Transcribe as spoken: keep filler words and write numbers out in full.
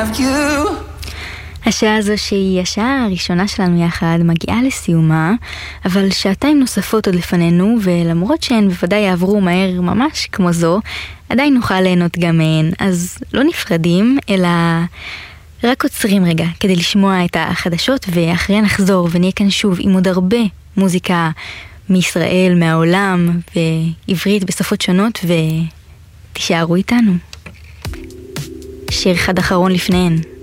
have you. השעה הזו שהיא השעה הראשונה שלנו יחד מגיעה לסיומה, אבל שעתיים נוספות עוד לפנינו, ולמרות שהן בוודאי יעברו מהר ממש כמו זו, עדיין נוכל ליהנות גם מהן, אז לא נפרדים, אלא רק עוצרים רגע כדי לשמוע את החדשות, ואחרי נחזור ונהיה כאן שוב עם עוד הרבה מוזיקה מישראל, מהעולם, ועברית בשפות שונות, ותישארו איתנו. שיר אחד אחרון לפניהן.